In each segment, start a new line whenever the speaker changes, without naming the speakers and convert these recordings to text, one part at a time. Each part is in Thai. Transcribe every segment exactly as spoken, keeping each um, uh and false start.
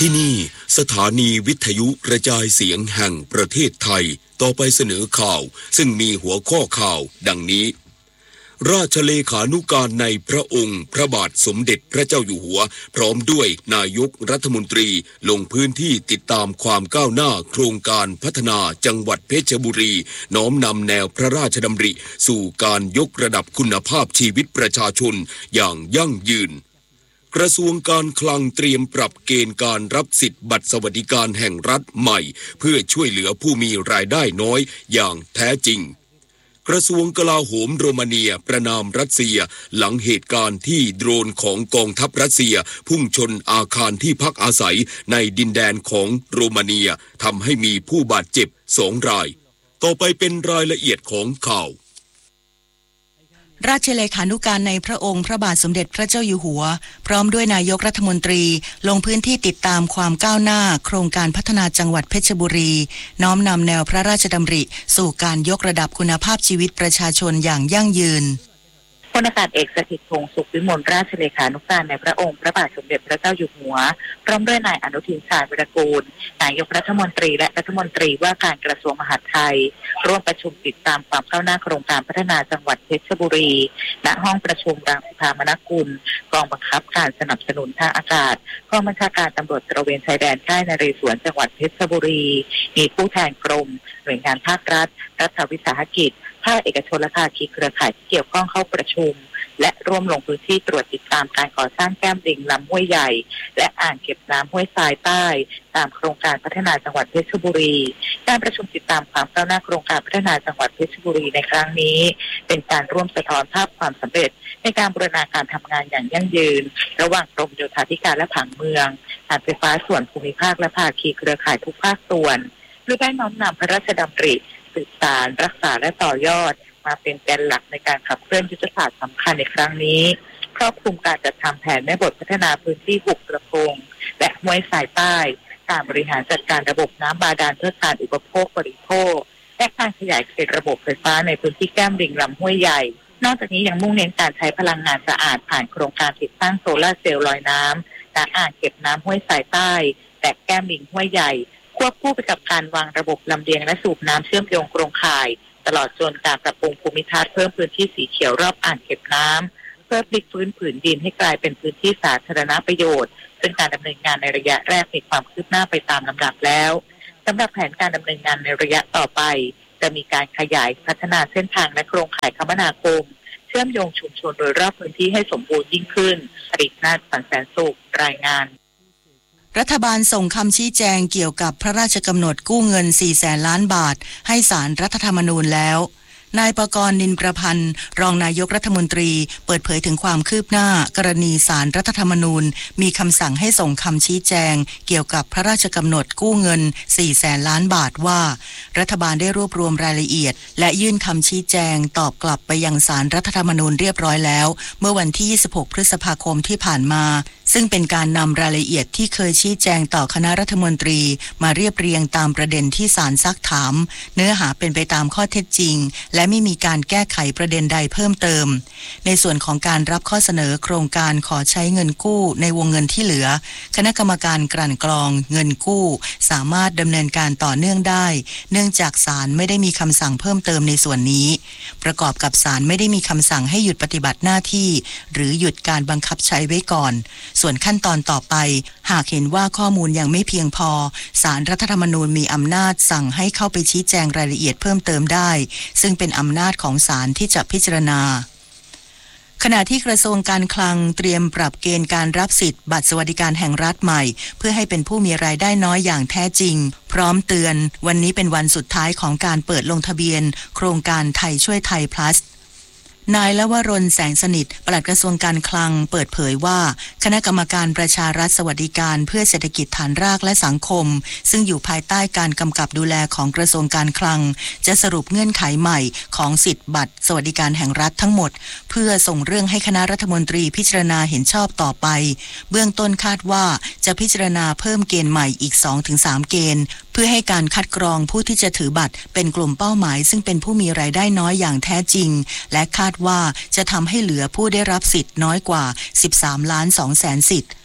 ที่นี่สถานีวิทยุกระจายเสียงแห่งประเทศไทยต่อไปเสนอข่าวซึ่งมีหัวข้อข่าวดังนี้ราชเลขานุการในพระองค์พระบาทสมเด็จพระเจ้าอยู่หัวพร้อมด้วยนายกรัฐมนตรีลงพื้นที่ติดตามความก้าวหน้าโครงการพัฒนาจังหวัดเพชรบุรีน้อมนำแนวพระราชดำริสู่การยกระดับคุณภาพชีวิตประชาชนอย่างยั่งยืนกระทรวงการคลังเตรียมปรับเกณฑ์การรับสิทธิบัตรสวัสดิการแห่งรัฐใหม่เพื่อช่วยเหลือผู้มีรายได้น้อยอย่างแท้จริงกระทรวงกลาโหมโรมาเนียประณามรัสเซียหลังเหตุการณ์ที่โดรนของกองทัพรัสเซียพุ่งชนอาคารที่พักอาศัยในดินแดนของโรมาเนียทำให้มีผู้บาดเจ็บสองรายต่อไปเป็นรายละเอียดของข่าว
ราชเลขานุการในพระองค์พระบาทสมเด็จพระเจ้าอยู่หัวพร้อมด้วยนายกรัฐมนตรีลงพื้นที่ติดตามความก้าวหน้าโครงการพัฒนาจังหวัดเพชรบุรีน้อมนำแนวพระราชดำริสู่การยกระดับคุณภาพชีวิตประชาชนอย่างยั่งยืน
พลอากาศเอกสถิตพงษ์สุขวิมลราชเลขานุการในพระองค์พระบาทสมเด็จพระเจ้าอยู่หัวพร้อมด้วยนายอนุทินชาญวิรากูลนายกรัฐมนตรีและรัฐมนตรีว่าการกระทรวงมหาดไทยร่วมประชุมติดตามความก้าวหน้าโครงการพัฒนาจังหวัดเพชรบุรีณห้องประชุมรังสิพามนกุลกองบังคับการสนับสนุนทางอากาศกองบัญชาการตำรวจตระเวนชายแดนค่ายนเรศวรจังหวัดเพชรบุรีมีผู้แทนกรมหน่วยงานภาครัฐรัฐวิสาหกิจภาคเอกชนและภาคีเครือข่ายที่เกี่ยวข้องเข้าประชุมและร่วมลงพื้นที่ตรวจติดตามการก่อสร้างแก้มลิงลำห้วยใหญ่และอ่างเก็บน้ำห้วยทรายใต้ตามโครงการพัฒนาจังหวัดเพชรบุรีการประชุมติดตามความก้าวหน้าโครงการพัฒนาจังหวัดเพชรบุรีในครั้งนี้เป็นการร่วมสะท้อนภาพความสำเร็จในการบูรณาการทำงานอย่างยั่งยืนระหว่างกรมโยธาธิการและผังเมืองการไฟฟ้าส่วนภูมิภาคและภาคีเครือข่ายทุกภาคส่วนเพื่อได้น้อมนำพระราชดำริสืบสานรักษาและต่อยอดมาเป็นแกนหลักในการขับเคลื่อนยุทธศาสตร์สำคัญในครั้งนี้ครอบคลุมการจัดทำแผนแม่บทพัฒนาพื้นที่หุบกระพงและห้วยสายใต้การบริหารจัดการระบบน้ำบาดาลเพื่อการอุปโภคบริโภคและการขยายเขตระบบไฟฟ้าในพื้นที่แก้มลิงลำห้วยใหญ่นอกจากนี้ยังมุ่งเน้นการใช้พลังงานสะอาดผ่านโครงการติดตั้งโซลาร์เซลล์ลอยน้ำณอ่างเก็บน้ำห้วยสายใต้และแก้มลิงห้วยใหญ่ควบคู่ไปกับการวางระบบลำเลียงและสูบน้ำเชื่อมโยงโครงข่ายตลอดจนการปรับปรุงภูมิทัศน์เพิ่มพื้นที่สีเขียวรอบอ่างเก็บน้ำเพื่อพลิกฟื้นผืนดินให้กลายเป็นพื้นที่สาธารณประโยชน์ซึ่งการดำเนินงานในระยะแรกมีความคืบหน้าไปตามลำดับแล้วสำหรับแผนการดำเนินงานในระยะต่อไปจะมีการขยายพัฒนาเส้นทางและโครงข่ายคมนาคมเชื่อมโยงชุมชนโดยรอบพื้นที่ให้สมบูรณ์ยิ่งขึ้นผลิตนาฏสันแสนสุขรายงาน
รัฐบาลส่งคำชี้แจงเกี่ยวกับพระราชกำหนดกู้เงินสี่แสนล้านบาทให้ศาลรัฐธรรมนูญแล้วนายปกรณ์นินประพันธ์รองนายกรัฐมนตรีเปิดเผยถึงความคืบหน้ากรณีศาลรัฐธรรมนูญมีคำสั่งให้ส่งคำชี้แจงเกี่ยวกับพระราชกำหนดกู้เงินสี่แสนล้านบาทว่ารัฐบาลได้รวบรวมรายละเอียดและยื่นคำชี้แจงตอบกลับไปยังศาลรัฐธรรมนูญเรียบร้อยแล้วเมื่อวันที่ยี่สิบหกพฤษภาคมที่ผ่านมาซึ่งเป็นการนำรายละเอียดที่เคยชี้แจงต่อคณะรัฐมนตรีมาเรียบเรียงตามประเด็นที่ศาลซักถามเนื้อหาเป็นไปตามข้อเท็จจริงและไม่มีการแก้ไขประเด็นใดเพิ่มเติมในส่วนของการรับข้อเสนอโครงการขอใช้เงินกู้ในวงเงินที่เหลือคณะกรรมการกลั่นกรองเงินกู้สามารถดำเนินการต่อเนื่องได้เนื่องจากศาลไม่ได้มีคำสั่งเพิ่มเติมในส่วนนี้ประกอบกับศาลไม่ได้มีคำสั่งให้หยุดปฏิบัติหน้าที่หรือหยุดการบังคับใช้ไว้ก่อนส่วนขั้นตอนต่อไปหากเห็นว่าข้อมูลยังไม่เพียงพอศาลรัฐธรรมนูญมีอำนาจสั่งให้เข้าไปชี้แจงรายละเอียดเพิ่มเติมได้ซึ่งเป็นอำนาจของศาลที่จะพิจารณาขณะที่กระทรวงการคลังเตรียมปรับเกณฑ์การรับสิทธิ์บัตรสวัสดิการแห่งรัฐใหม่เพื่อให้เป็นผู้มีรายได้น้อยอย่างแท้จริงพร้อมเตือนวันนี้เป็นวันสุดท้ายของการเปิดลงทะเบียนโครงการไทยช่วยไทย plusนายลวรนแสงสนิทปลัดกระทรวงการคลังเปิดเผยว่าคณะกรรมการประชารัฐสวัสดิการเพื่อเศรษฐกิจฐานรากและสังคมซึ่งอยู่ภายใต้การกำกับดูแลของกระทรวงการคลังจะสรุปเงื่อนไขใหม่ของสิทธิบัตรสวัสดิการแห่งรัฐทั้งหมดเพื่อส่งเรื่องให้คณะรัฐมนตรีพิจารณาเห็นชอบต่อไปเบื้องต้นคาดว่าจะพิจารณาเพิ่มเกณฑ์ใหม่อีก สองถึงสาม เกณฑ์เพื่อให้การคัดกรองผู้ที่จะถือบัตรเป็นกลุ่มเป้าหมายซึ่งเป็นผู้มีรายได้น้อยอย่างแท้จริงและคาดว่าจะทำให้เหลือผู้ได้รับสิทธิ์น้อยกว่าสิบสามล้านสองแสนสิทธิ์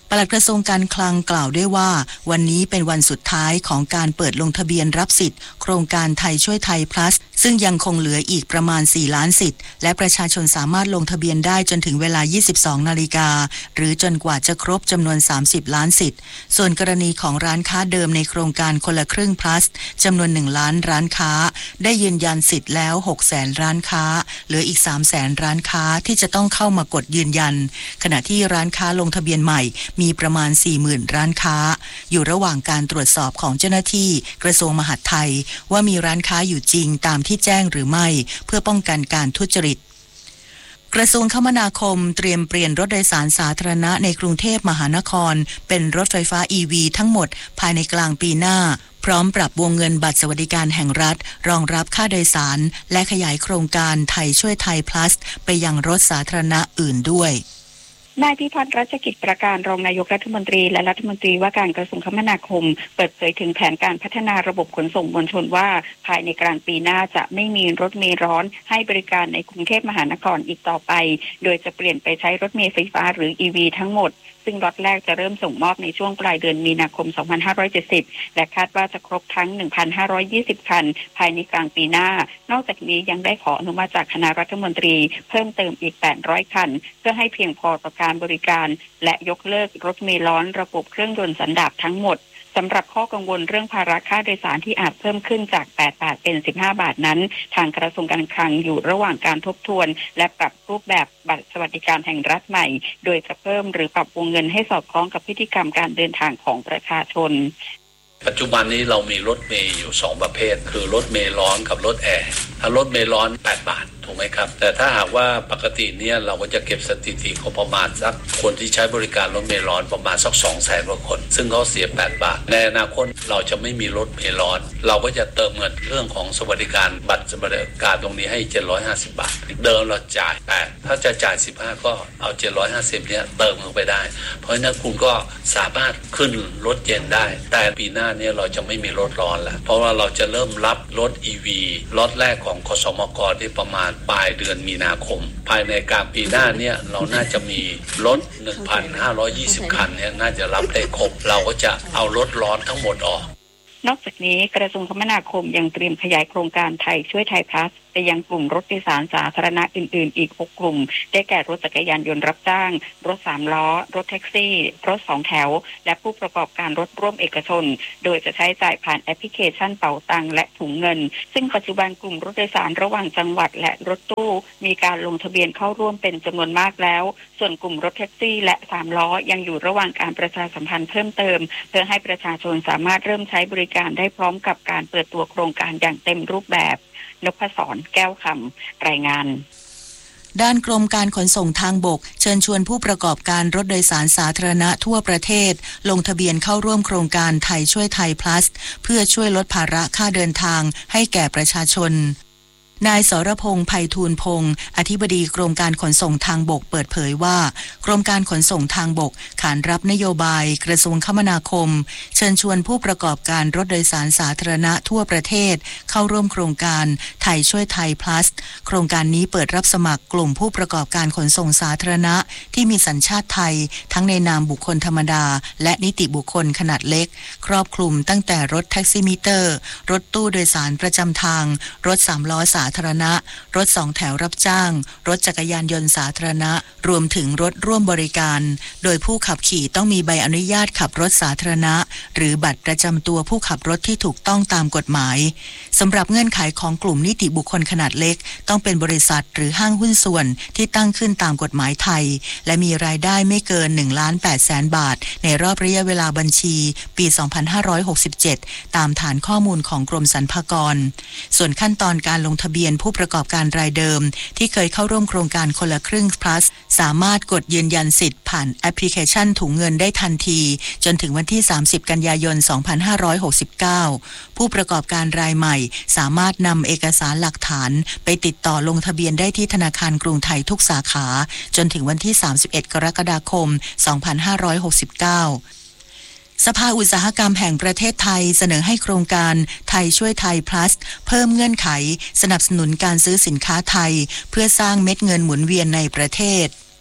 ปลัดกระทรวงการคลังกล่าวด้วยว่าวันนี้เป็นวันสุดท้ายของการเปิดลงทะเบียนรับสิทธิ์โครงการไทยช่วยไทย plus ซึ่งยังคงเหลืออีกประมาณสี่ล้านสิทธิ์และประชาชนสามารถลงทะเบียนได้จนถึงเวลา ยี่สิบสองนาฬิกาหรือจนกว่าจะครบจำนวนสามสิบล้านสิทธิ์ส่วนกรณีของร้านค้าเดิมในโครงการคนละครึ่ง plus จำนวนหนึ่งล้านร้านค้าได้ยืนยันสิทธิ์แล้วหกแสนร้านค้าเหลืออีกสามแสนร้านค้าที่จะต้องเข้ามากดยืนยันขณะที่ร้านค้าลงทะเบียนใหม่มีประมาณ สี่หมื่น ร้านค้าอยู่ระหว่างการตรวจสอบของเจ้าหน้าที่กระทรวงมหาดไทยว่ามีร้านค้าอยู่จริงตามที่แจ้งหรือไม่เพื่อป้องกันการทุจริตกระทรวงคมนาคมเตรียมเปลี่ยนรถโดยสารสาธารณะในกรุงเทพมหานครเป็นรถไฟฟ้า อี วี ทั้งหมดภายในกลางปีหน้าพร้อมปรับวงเงินบัตรสวัสดิการแห่งรัฐรองรับค่าโดยสารและขยายโครงการไทยช่วยไทย plus ไปยังรถสาธารณะอื่นด้วย
นายพิพัฒน์รัชกิจประการรองนายกรัฐมนตรีและรัฐมนตรีว่าการกระทรวงคมนาคมเปิดเผยถึงแผนการพัฒนาระบบขนส่งมวลชนว่าภายในกลางปีหน้าจะไม่มีรถเมล์ร้อนให้บริการในกรุงเทพมหานครอีกต่อไปโดยจะเปลี่ยนไปใช้รถเมล์ไฟฟ้าหรือ อี วี ทั้งหมดซึ่งล็อตแรกจะเริ่มส่งมอบในช่วงปลายเดือนมีนาคมสองพันห้าร้อยเจ็ดสิบและคาดว่าจะครบทั้ง หนึ่งพันห้าร้อยยี่สิบ คันภายในกลางปีหน้านอกจากนี้ยังได้ขออนุมัติจากคณะรัฐมนตรีเพิ่มเติมอีกแปดร้อยคันเพื่อให้เพียงพอต่อการบริการและยกเลิกรถเมล์ร้อนระบบเครื่องยนต์สันดาปทั้งหมดสำหรับข้อกังวลเรื่องภาระค่าโดยสารที่อาจเพิ่มขึ้นจากแปดบาทเป็นสิบห้าบาทนั้นทางกระทรวงการคลังอยู่ระหว่างการทบทวนและปรับรูปแบบบัตรสวัสดิการแห่งรัฐใหม่โดยจะเพิ่มหรือปรับวงเงินให้สอดคล้องกับพฤติกรรมการเดินทางของประชาชน
ปัจจุบันนี้เรามีรถเมล์อยู่สองประเภทคือรถเมล์ร้อนกับรถแอร์ถ้ารถเมล์ร้อนแปดบาทถูกไหมครับแต่ถ้าหากว่าปกติเนี่ยเราก็จะเก็บสถิติของประมาณสักคนที่ใช้บริการรถเมล์ร้อนประมาณสัก สองแสน กว่าคนซึ่งเขาเสียแปดบาทในอนาคตเราจะไม่มีรถเมล์ร้อนเราก็จะเติมเงินเรื่องของสวัสดิการบัตรสวัสดิการตรงนี้ให้เจ็ดร้อยห้าสิบบาทเดิมเราจ่ายแปดถ้าจะจ่ายสิบห้าก็เอาเจ็ดร้อยห้าสิบเนี่ยเติมลงไปได้เพราะฉะนั้นคุณก็สามารถขึ้นรถเย็นได้แต่ปีหน้าเนี่ยเราจะไม่มีรถร้อนแล้วเพราะว่าเราจะเริ่มรับรถ อี วี ล็อตแรกของคสมกที่ประมาณปลายเดือนมีนาคมภายในกลางปีหน้าเนี่ยเราน่าจะมีรถ หนึ่งพันห้าร้อยยี่สิบ คันเนี่ยน่าจะรับได้ครบเราก็จะเอารถร้อนทั้งหมดออก
นอกจากนี้กระทรวงคมนาคมยังเตรียมขยายโครงการไทยช่วยไทย plus ไปยังกลุ่มรถโดยสารสาธารณะอื่นๆอีกหกกลุ่มได้แก่รถจักรยานยนต์รับจ้างรถสามล้อรถแท็กซี่รถสองแถวและผู้ประกอบการรถร่วมเอกชนโดยจะใช้จ่ายผ่านแอปพลิเคชันเป๋าตังและถุงเงินซึ่งปัจจุบันกลุ่มรถโดยสารระหว่างจังหวัดและรถตู้มีการลงทะเบียนเข้าร่วมเป็นจำนวนมากแล้วส่วนกลุ่มรถแท็กซี่และสามล้อยังอยู่ระหว่างการประชาสัมพันธ์เพิ่มเติมเพื่อให้ประชาชนสามารถเริ่มใช้บริการได้พร้อมกับการเปิดตัวโครงการอย่างเต็มรูปแบบนพศรแก้วคำรายงาน
ด้านกรมการขนส่งทางบกเชิญชวนผู้ประกอบการรถโดยสารสาธารณะทั่วประเทศลงทะเบียนเข้าร่วมโครงการไทยช่วยไทย plus เพื่อช่วยลดภาระค่าเดินทางให้แก่ประชาชนนายสรพงษ์ไพฑูรย์พงษ์อธิบดีกรมการขนส่งทางบกเปิดเผยว่ากรมการขนส่งทางบกขานรับนโยบายกระทรวงคมนาคมเชิญชวนผู้ประกอบการรถโดยสารสาธารณะทั่วประเทศเข้าร่วมโครงการไทยช่วยไทย plus โครงการนี้เปิดรับสมัครกลุ่มผู้ประกอบการขนส่งสาธารณะที่มีสัญชาติไทยทั้งในนามบุคคลธรรมดาและนิติบุคคลขนาดเล็กครอบคลุมตั้งแต่รถแท็กซี่มิเตอร์รถตู้โดยสารประจำทางรถสามล้อสาธารณะรถสองแถวรับจ้างรถจักรยานยนต์สาธารณะรวมถึงรถร่วมบริการโดยผู้ขับขี่ต้องมีใบอนุญาตขับรถสาธารณะหรือบัตรประจำตัวผู้ขับรถที่ถูกต้องตามกฎหมายสำหรับเงื่อนไขของกลุ่มนิติบุคคลขนาดเล็กต้องเป็นบริษัทหรือห้างหุ้นส่วนที่ตั้งขึ้นตามกฎหมายไทยและมีรายได้ไม่เกิน หนึ่งล้านแปดแสน บาทในรอบระยะเวลาบัญชีปีสองพันห้าร้อยหกสิบเจ็ดตามฐานข้อมูลของกรมสรรพากรส่วนขั้นตอนการลงทะเบียนผู้ประกอบการรายเดิมที่เคยเข้าร่วมโครงการคนละครึ่ง plus สามารถกดยืนยันสิทธิ์ผ่านแอปพลิเคชันถุงเงินได้ทันทีจนถึงวันที่สามสิบกันยายนสองพันห้าร้อยหกสิบเก้าผู้ประกอบการรายใหม่สามารถนำเอกสารหลักฐานไปติดต่อลงทะเบียนได้ที่ธนาคารกรุงไทยทุกสาขาจนถึงวันที่สามสิบเอ็ดกรกฎาคมสองพันห้าร้อยหกสิบเก้าสภาอุตสาหกรรมแห่งประเทศไทยเสนอให้โครงการไทยช่วยไทย plus เพิ่มเงื่อนไขสนับสนุนการซื้อสินค้าไทยเพื่อสร้างเม็ดเงินหมุนเวียนในประเทศ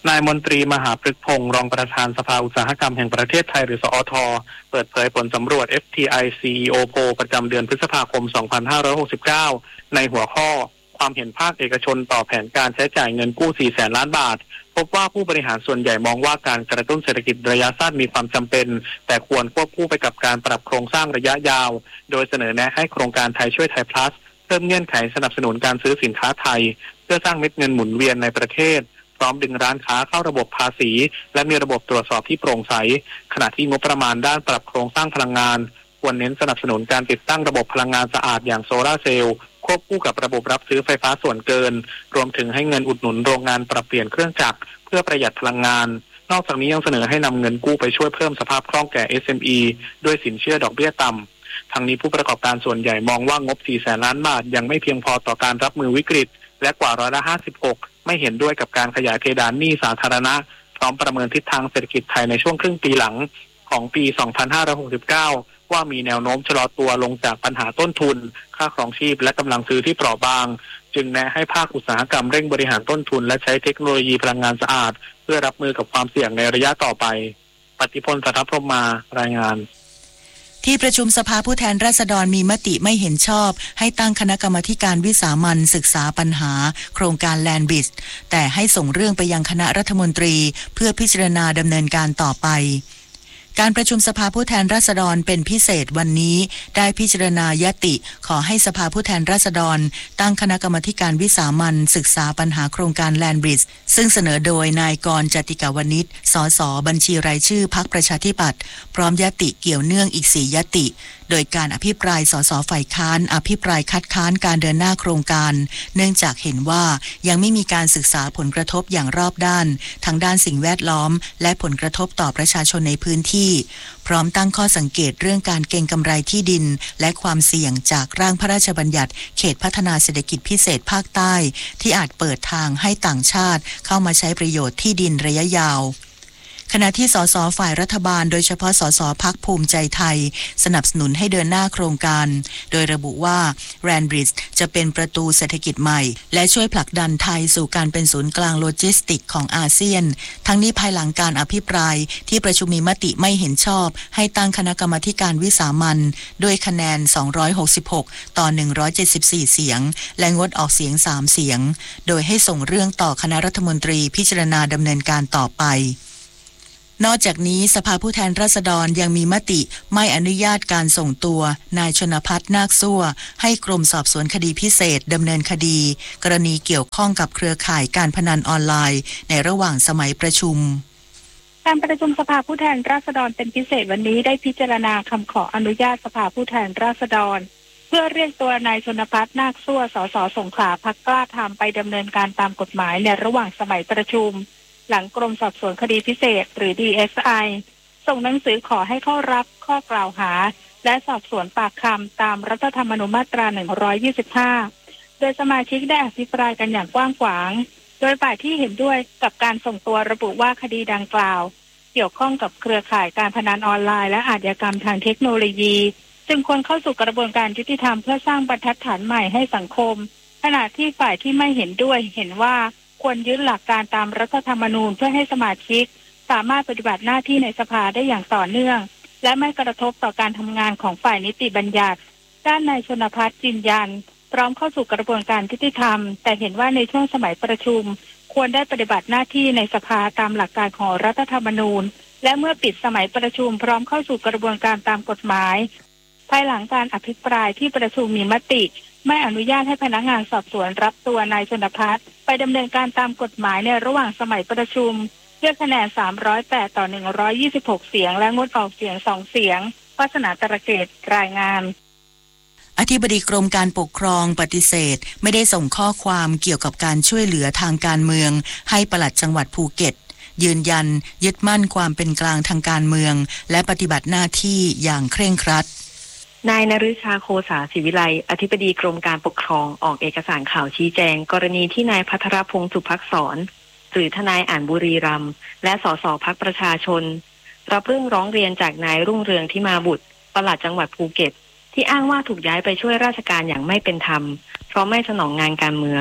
นายมนตรีมหาพฤกษ์พงษ์รองประธานสภาอุตสาหกรรมแห่งประเทศไทยหรือสอท.เปิดเผยผลสำรวจ เอฟ ที ไอ ซี อี โอ Poll ประจำเดือนพฤษภาคม สองพันห้าร้อยหกสิบเก้า ในหัวข้อความเห็นภาคเอกชนต่อแผนการใช้จ่ายเงินกู้ สี่แสน ล้านบาทพบว่าผู้บริหารส่วนใหญ่มองว่าการกระตุ้นเศรษฐกิจระยะสั้นมีความจำเป็นแต่ควรควบคู่ไปกับการปรับโครงสร้างระยะยาวโดยเสนอแนะให้โครงการไทยช่วยไทย plus เพิ่มเงื่อนไขสนับสนุนการซื้อสินค้าไทยเพื่อสร้างเม็ดเงินหมุนเวียนในประเทศพร้อมดึงร้านค้าเข้าระบบภาษีและมีระบบตรวจสอบที่โปร่งใสขณะที่งบประมาณด้านปรับโครงสร้างพลังงานควรเน้นสนับสนุนการติดตั้งระบบพลังงานสะอาดอย่างโซลาร์เซลล์ควบคู่กับระบบรับซื้อไฟฟ้าส่วนเกินรวมถึงให้เงินอุดหนุนโรงงานปรับเปลี่ยนเครื่องจักรเพื่อประหยัดพลังงานนอกจากนี้ยังเสนอให้นำเงินกู้ไปช่วยเพิ่มสภาพคล่องแก่ เอส เอ็ม อี ด้วยสินเชื่อดอกเบี้ยต่ำทั้งนี้ผู้ประกอบการส่วนใหญ่มองว่างบ สี่แสน ล้านบาทยังไม่เพียงพอต่อการรับมือวิกฤตและกว่าร้อยละห้าสิบหกไม่เห็นด้วยกับการขยายเพดานหนี้สาธารณะพร้อมประเมินทิศทางเศรษฐกิจไทยในช่วงครึ่งปีหลังของปี สองพันห้าร้อยหกสิบเก้า ว่ามีแนวโน้มชะลอตัวลงจากปัญหาต้นทุนค่าครองชีพและกำลังซื้อที่เปราะบางจึงแนะให้ภาคอุตสาหกรรมเร่งบริหารต้นทุนและใช้เทคโนโลยีพลังงานสะอาดเพื่อรับมือกับความเสี่ยงในระยะต่อไปปฏิพล สัทธพรหมมารายงาน
ที่ประชุมสภาผู้แทนราษฎรมีมติไม่เห็นชอบให้ตั้งคณะกรรมาการวิสามัญศึกษาปัญหาโครงการแลนด์บริดจ์แต่ให้ส่งเรื่องไปยังคณะรัฐมนตรีเพื่อพิจารณาดำเนินการต่อไปการประชุมสภาผู้แทนราษฎรเป็นพิเศษวันนี้ได้พิจารณายติขอให้สภาผู้แทนราษฎรตั้งคณะกรรมาการวิสามัญศึกษาปัญหาโครงการแลนด์บริดจ์ซึ่งเสนอโดยนายกรณ์ จติกาวนิช สสบัญชีรายชื่อพรรคประชาธิปัตย์พร้อมยติเกี่ยวเนื่องอีกสี่ยติโดยการอภิปรายสสฝ่ายค้านอภิปรายคัดค้านการเดินหน้าโครงการเนื่องจากเห็นว่ายังไม่มีการศึกษาผลกระทบอย่างรอบด้านทั้งด้านสิ่งแวดล้อมและผลกระทบต่อประชาชนในพื้นที่พร้อมตั้งข้อสังเกตเรื่องการเก็งกำไรที่ดินและความเสี่ยงจากร่างพระราชบัญญัติเขตพัฒนาเศรษฐกิจพิเศษภาคใต้ที่อาจเปิดทางให้ต่างชาติเข้ามาใช้ประโยชน์ที่ดินระยะยาวขณะที่สสฝ่ายรัฐบาลโดยเฉพาะสสพรรคภูมิใจไทยสนับสนุนให้เดินหน้าโครงการโดยระบุว่าแลนด์บริดจ์จะเป็นประตูเศรษฐกิจใหม่และช่วยผลักดันไทยสู่การเป็นศูนย์กลางโลจิสติกของอาเซียนทั้งนี้ภายหลังการอภิปรายที่ประชุมมีมติไม่เห็นชอบให้ตั้งคณะกรรมาการวิสามัญด้วยคะแนนสองร้อยหกสิบหกต่อหนึ่งร้อยเจ็ดสิบสี่เสียงและงดออกเสียงสามเสียงโดยให้ส่งเรื่องต่อคณะรัฐมนตรีพิจารณาดำเนินการต่อไปนอกจากนี้สภาผู้แทนราษฎรยังมีมติไม่อนุญาตการส่งตัวนายชนภัทรนาคซั่วให้กรมสอบสวนคดีพิเศษดำเนินคดีกรณีเกี่ยวข้องกับเครือข่ายการพนันออนไลน์ในระหว่างสมัยประชุม
การประชุมสภาผู้แทนราษฎรเป็นพิเศษวันนี้ได้พิจารณาคำขออนุญาตสภาผู้แทนราษฎรเพื่อเรียกตัวนายชนภัทรนาคซั่วสสสงขลาพรรคกล้าธรรมไปดำเนินการตามกฎหมายในระหว่างสมัยประชุมหลังกรมสอบสวนคดีพิเศษหรือ ดี เอส ไอ ส่งหนังสือขอให้เข้ารับข้อกล่าวหาและสอบสวนปากคำตามรัฐธรรมนูญมาตราหนึ่งร้อยยี่สิบห้าโดยสมาชิกได้อภิปรายกันอย่างกว้างขวางโดยฝ่ายที่เห็นด้วยกับการส่งตัวระบุว่าคดีดังกล่าวเกี่ยวข้องกับเครือข่ายการพนันออนไลน์และอาชญากรรมทางเทคโนโลยีจึงควรเข้าสู่กระบวนการยุติธรรมเพื่อสร้างบรรทัดฐานใหม่ให้สังคมขณะที่ฝ่ายที่ไม่เห็นด้วยเห็นว่าควรยึดหลักการตามรัฐธรรมนูญเพื่อให้สมาชิกสามารถปฏิบัติหน้าที่ในสภาได้อย่างต่อเนื่องและไม่กระทบต่อการทำงานของฝ่ายนิติบัญญัติด้านนายชนภัทรยืนยันพร้อมเข้าสู่กระบวนการยุติธรรมแต่เห็นว่าในช่วงสมัยประชุมควรได้ปฏิบัติหน้าที่ในสภาตามหลักการของรัฐธรรมนูญและเมื่อปิดสมัยประชุมพร้อมเข้าสู่กระบวนการตามกฎหมายภายหลังการอภิปรายที่ประชุมมีมติไม่อนุญาตให้พนักงานสอบสวนรับตัวนายชนภัทรไปดำเนินการตามกฎหมายในระหว่างสมัยประชุมด้วยคะแนนสามร้อยแปดต่อหนึ่งร้อยยี่สิบหกเสียงและงดออกเสียงสองเสียงวาสนาตระเกตรายงาน
อธิบดีกรมการปกครองปฏิเสธไม่ได้ส่งข้อความเกี่ยวกับการช่วยเหลือทางการเมืองให้ปลัดจังหวัดภูเก็ตยืนยันยึดมั่นความเป็นกลางทางการเมืองและปฏิบัติหน้าที่อย่างเคร่งครัด
นายนฤชาโคสาศิวิไลอธิบดีกรมการปกครองออกเอกสารข่าวชี้แจงกรณีที่นายภัทรพงษ์สุภักษรหรือทนายอ่านบุรีรัมย์และสสพรรคประชาชนรับเรื่องร้องเรียนจากนายรุ่งเรืองที่มาบุตรปลัดจังหวัดภูเก็ตที่อ้างว่าถูกย้ายไปช่วยราชการอย่างไม่เป็นธรรมเพราะไม่สนองงานการเมือง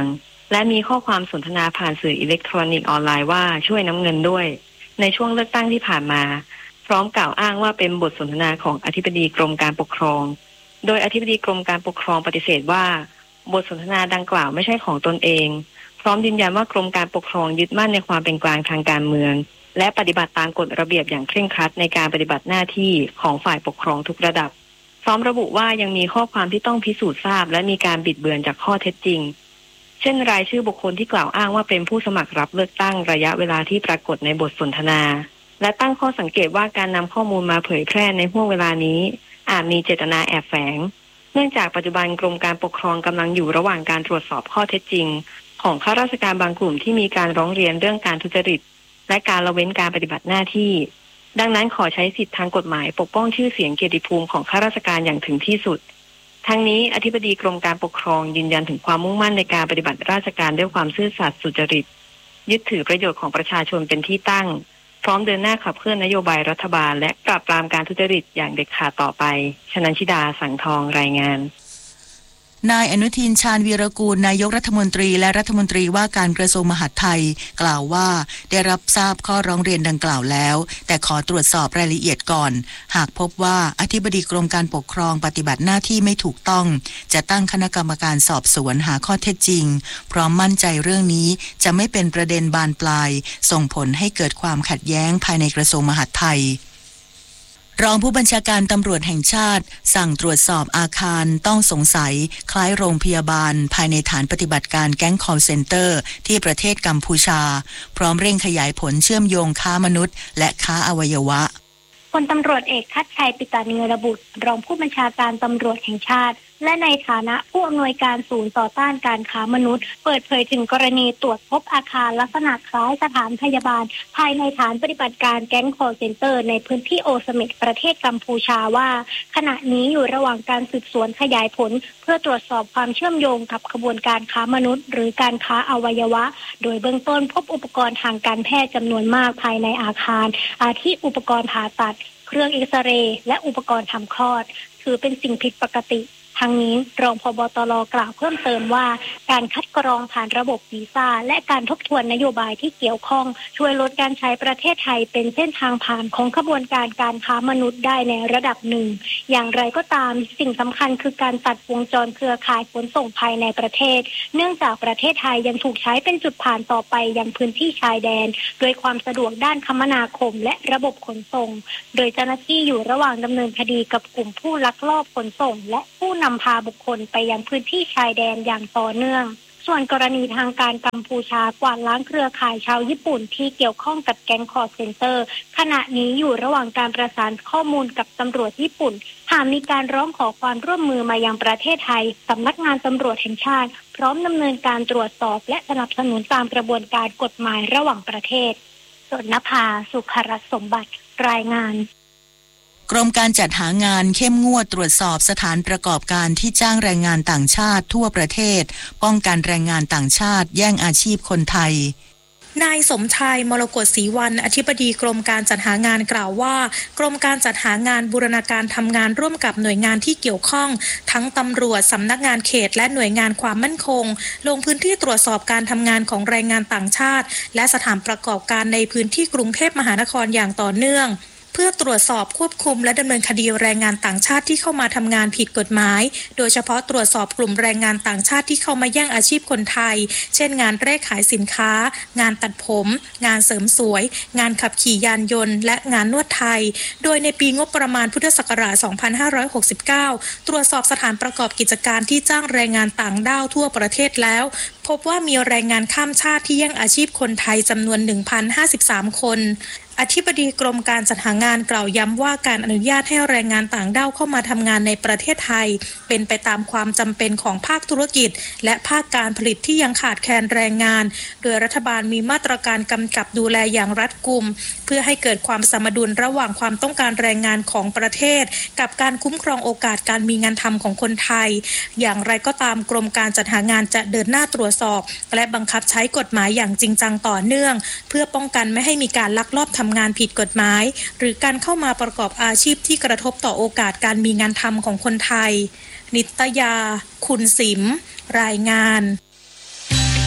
และมีข้อความสนทนาผ่านสื่ออิเล็กทรอนิกส์ออนไลน์ว่าช่วยน้ำเงินด้วยในช่วงเลือกตั้งที่ผ่านมาพร้อมกล่าวอ้างว่าเป็นบทสนทนาของอธิบดีกรมการปกครองโดยอธิบดีกรมการปกครองปฏิเสธว่าบทสนทนาดังกล่าวไม่ใช่ของตนเองพร้อมยืนยันว่ากรมการปกครองยึดมั่นในความเป็นกลางทางการเมืองและปฏิบัติตามกฎระเบียบอย่างเคร่งครัดในการปฏิบัติหน้าที่ของฝ่ายปกครองทุกระดับพร้อมระบุว่ายังมีข้อความที่ต้องพิสูจน์ทราบและมีการบิดเบือนจากข้อเท็จจริงเช่นรายชื่อบุคคลที่กล่าวอ้างว่าเป็นผู้สมัครรับเลือกตั้งระยะเวลาที่ปรากฏในบทสนทนาและตั้งข้อสังเกตว่าการนำข้อมูลมาเผยแพร่ในห่วงเวลานี้อาจมีเจตนาแอบแฝงเนื่องจากปัจจุบันกรมการปกครองกำลังอยู่ระหว่างการตรวจสอบข้อเท็จจริงของข้าราชการบางกลุ่มที่มีการร้องเรียนเรื่องการทุจริตและการละเว้นการปฏิบัติหน้าที่ดังนั้นขอใช้สิทธิทางกฎหมายปกป้องชื่อเสียงเกียรติภูมิของข้าราชการอย่างถึงที่สุดทั้งนี้อธิบดีกรมการปกครองยืนยันถึงความมุ่งมั่นในการปฏิบัติราชการด้วยความซื่อสัตย์สุจริตยึดถือประโยชน์ของประชาชนเป็นที่ตั้งพร้อมเดินหน้าขับเคลื่อนนโยบายรัฐบาลและปราบปรามการทุจริตอย่างเด็ดขาดต่อไปชนันชิดาสังทองรายงาน
นายอนุทินชาญวีรกูลนายกรัฐมนตรีและรัฐมนตรีว่าการกระทรวงมหาดไทยกล่าวว่าได้รับทราบข้อร้องเรียนดังกล่าวแล้วแต่ขอตรวจสอบรายละเอียดก่อนหากพบว่าอธิบดีกรมการปกครองปฏิบัติหน้าที่ไม่ถูกต้องจะตั้งคณะกรรมการสอบสวนหาข้อเท็จจริงพร้อมมั่นใจเรื่องนี้จะไม่เป็นประเด็นบานปลายส่งผลให้เกิดความขัดแย้งภายในกระทรวงมหาดไทยรองผู้บัญชาการตำรวจแห่งชาติสั่งตรวจสอบอาคารต้องสงสัยคล้ายโรงพยาบาลภายในฐานปฏิบัติการแก๊ง call center ที่ประเทศกัมพูชาพร้อมเร่งขยายผลเชื่อมโยงค้ามนุษย์และค้าอวัยวะ
พลตำรวจเอกทัชชัยปิตาเนือระบุรองผู้บัญชาการตำรวจแห่งชาติและในฐานะผู้อำนวยการศูนย์ต่อต้านการค้ามนุษย์เปิดเผยถึงกรณีตรวจพบอาคารลักษณะคล้ายสถานพยาบาลภายในฐานปฏิบัติการแก๊ง call center ในพื้นที่โอเสเม็ดประเทศกัมพูชาว่าขณะนี้อยู่ระหว่างการสืบสวนขยายผลเพื่อตรวจสอบความเชื่อมโยงกับขบวนการค้ามนุษย์หรือการค้าอวัยวะโดยเบื้องต้นพบอุปกรณ์ทางการแพทย์จำนวนมากภายในอาคารอาทิอุปกรณ์ผ่าตัดเครื่องเอ็กซเรย์และอุปกรณ์ทำคลอดถือเป็นสิ่งผิดปกติทั้งนี้รองผบ.ตร.กล่าวเพิ่มเติมว่าการคัดกรองผ่านระบบวีซ่าและการทบทวนนโยบายที่เกี่ยวข้องช่วยลดการใช้ประเทศไทยเป็นเส้นทางผ่านของขบวนการการค้ามนุษย์ได้ในระดับหนึ่งอย่างไรก็ตามสิ่งสำคัญคือการตัดวงจรเครือข่ายขนส่งภายในประเทศเนื่องจากประเทศไทยยังถูกใช้เป็นจุดผ่านต่อไปยังพื้นที่ชายแดนโดยความสะดวกด้านคมนาคมและระบบขนส่งโดยเจ้าหน้าที่อยู่ระหว่างดำเนินคดีกับกลุ่มผู้ลักลอบขนส่งและผู้นำพาบุคคลไปยังพื้นที่ชายแดนอย่างต่อเนื่องส่วนกรณีทางการกัมพูชากวาดล้างเครือข่ายชาวญี่ปุ่นที่เกี่ยวข้องกับแก๊ง call center ขณะนี้อยู่ระหว่างการประสานข้อมูลกับตำรวจญี่ปุ่นหากมีการร้องขอความร่วมมือมายังประเทศไทยสำนักงานตำรวจแห่งชาติพร้อมดำเนินการตรวจสอบและสนับสนุนตามกระบวนการกฎหมายระหว่างประเทศสนภาสุขรัตน์สมบัติรายงาน
กรมการจัดหางานเข้มงวดตรวจสอบสถานประกอบการที่จ้างแรงงานต่างชาติทั่วประเทศป้องกันแรงงานต่างชาติแย่งอาชีพคนไทย
นายสมชายมรกตศรีวรรณอธิบดีกรมการจัดหางานกล่าวว่ากรมการจัดหางานบูรณาการทำงานร่วมกับหน่วยงานที่เกี่ยวข้องทั้งตำรวจสำนักงานเขตและหน่วยงานความมั่นคงลงพื้นที่ตรวจสอบการทำงานของแรงงานต่างชาติและสถานประกอบการในพื้นที่กรุงเทพมหานครอย่างต่อเนื่องเพื่อตรวจสอบควบคุมและดำเนินคดีแรงงานต่างชาติที่เข้ามาทำงานผิดกฎหมายโดยเฉพาะตรวจสอบกลุ่มแรงงานต่างชาติที่เข้ามาแย่งอาชีพคนไทยเช่นงานเร่ขายสินค้างานตัดผมงานเสริมสวยงานขับขี่ยานยนต์และงานนวดไทยโดยในปีงบประมาณพุทธศักราชสองพันห้าร้อยหกสิบเก้าตรวจสอบสถานประกอบกิจการที่จ้างแรงงานต่างด้าวทั่วประเทศแล้วพบว่ามีแรงงานข้ามชาติที่แย่งอาชีพคนไทยจำนวน หนึ่งพันห้าสิบสาม คนอธิบดีกรมการจัดหางานกล่าวย้ำว่าการอนุญาตให้แรงงานต่างด้าวเข้ามาทำงานในประเทศไทยเป็นไปตามความจำเป็นของภาคธุรกิจและภาคการผลิตที่ยังขาดแคลนแรงงานโดยรัฐบาลมีมาตรการกำกับดูแลอย่างรัดกุมเพื่อให้เกิดความสมดุลระหว่างความต้องการแรงงานของประเทศกับการคุ้มครองโอกาสการมีงานทำของคนไทยอย่างไรก็ตามกรมการจัดหางานจะเดินหน้าตรวจสอบและบังคับใช้กฎหมายอย่างจริงจังต่อเนื่องเพื่อป้องกันไม่ให้มีการลักลอบทำงานผิดกฎหมายหรือการเข้ามาประกอบอาชีพที่กระทบต่อโอกาสการมีงานทำของคนไทยนิตยาคุณสิมรายงาน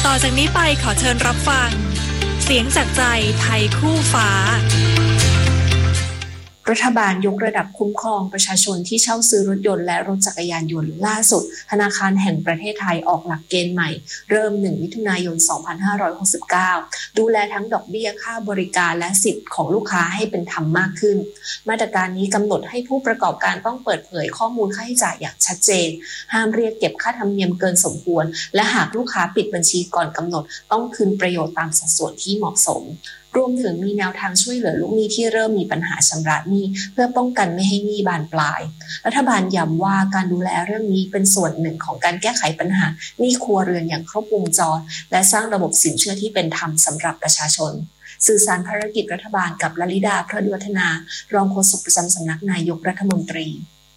ต่อจากนี้ไปขอเชิญรับฟังเสียงจากใจไทยคู่ฟ้า
รัฐบาลยกระดับคุ้มครองประชาชนที่เช่าซื้อรถยนต์และรถจักรยานยนต์ล่าสุดธนาคารแห่งประเทศไทยออกหลักเกณฑ์ใหม่เริ่มหนึ่งมิถุนายนสองพันห้าร้อยหกสิบเก้าดูแลทั้งดอกเบี้ยค่าบริการและสิทธิ์ของลูกค้าให้เป็นธรรมมากขึ้นมาตรการนี้กำหนดให้ผู้ประกอบการต้องเปิดเผยข้อมูลค่าใช้จ่ายอย่างชัดเจนห้ามเรียกเก็บค่าธรรมเนียมเกินสมควรและหากลูกค้าปิดบัญชีก่อนกำหนดต้องคืนประโยชน์ตามสัดส่วนที่เหมาะสมรวมถึงมีแนวทางช่วยเหลือลูกหนี้ที่เริ่มมีปัญหาชำระหนี้เพื่อป้องกันไม่ให้หนี้บานปลายรัฐบาลย้ำว่าการดูแลเรื่องนี้เป็นส่วนหนึ่งของการแก้ไขปัญหาหนี้ครัวเรือนอย่างครบวงจรและสร้างระบบสินเชื่อที่เป็นธรรมสำหรับประชาชนสื่อสารภารกิจรัฐบาลกับลลิดาพระดิวัฒนารองโฆษกประจำสำนักนายกรัฐมนตรี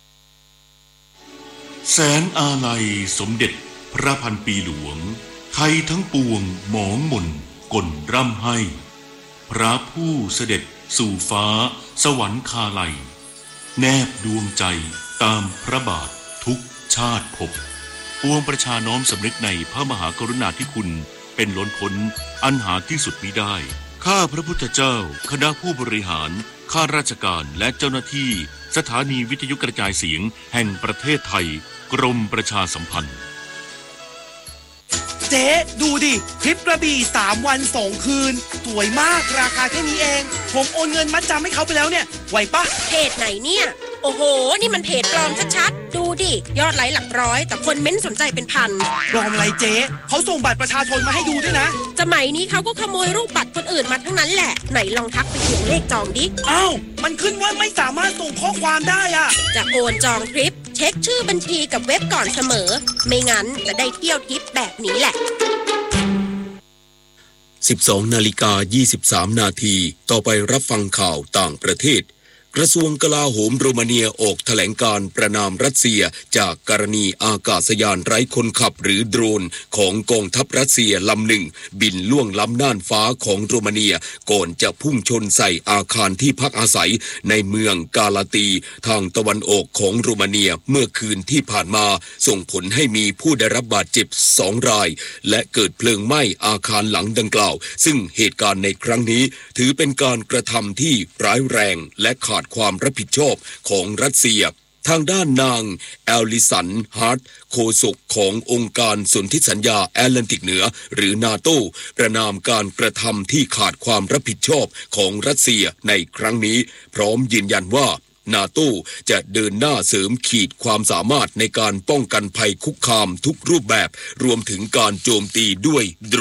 แสนอาลัยสมเด็จพระพันปีหลวงไทยทั้งปวงหมองหม่นกลร่ำให้พระผู้เสด็จสู่ฟ้าสวรรคาลัยแนบดวงใจตามพระบาททุกชาติภพปวงประชาน้อมสำนึกในพระมหากรุณาธิคุณเป็นล้นพ้นอันหาที่สุดมิได้ข้าพระพุทธเจ้าคณะผู้บริหารข้าราชการและเจ้าหน้าที่สถานีวิทยุกระจายเสียงแห่งประเทศไทยกรมประชาสัมพันธ์
เจ๊ดูดิทริปกระบี่สามวันสองคืนสวยมากราคาแค่นี้เองผมโอนเงินมัดจำให้เขาไปแล้วเนี่ยไหวปะ
เพจไหนเนี่ยโอ้โหนี่มันเพจปลอมชัดๆดูดิยอดไลค์หลักร้อยแต่คนเม้นสนใจเป็นพัน
ปลอมอะไรเจ๊เขาส่งบัตรประชาชนมาให้ดูด้วยนะ
สมัยนี้เขาก็ขโมยรูปบัตรคนอื่นมาทั้งนั้นแหละไหนลองทักไปเขียนเลขจองดิ
อ้าวมันขึ้นว่าไม่สามารถส่งข้อความได้อะ
จะโอนจองทริปเช็คชื่อบัญชีกับเว็บก่อนเสมอไม่งั้นจะได้เที่ยวทริปแบบนี้แหละ
สิบสองนาฬิกายี่สิบสามนาทีต่อไปรับฟังข่าวต่างประเทศกระทรวงกลาโหมโรมาเนียออกแถลงการประณามรัสเซียจากกรณีอากาศยานไร้คนขับหรือโดรนของกองทัพรัสเซียลำหนึ่งบินล่วงล้ำน่านฟ้าของโรมาเนียก่อนจะพุ่งชนใส่อาคารที่พักอาศัยในเมืองกาลาตีทางตะวันออกของโรมาเนียเมื่อคืนที่ผ่านมาส่งผลให้มีผู้ได้รับบาดเจ็บสองรายและเกิดเพลิงไหม้อาคารหลังดังกล่าวซึ่งเหตุการณ์ในครั้งนี้ถือเป็นการกระทำที่ร้ายแรงและขาดความรับผิดชอบของรัสเซียทางด้านนางแอลลิสันฮาร์ทโฆษกขององค์การสนธิสัญญาแอตแลนติกเหนือหรือนาโต้ประณามการกระทำที่ขาดความรับผิดชอบของรัสเซียในครั้งนี้พร้อมยืนยันว่านาโต้จะเดินหน้าเสริมขีดความสามารถในการป้องกันภัยคุกคามทุกรูปแบบรวมถึงการโจมตีด้วยโดร